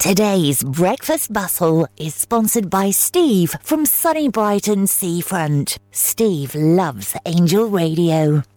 Today's Breakfast Bustle is sponsored by Steve from sunny Brighton Seafront. Steve loves Angel Radio.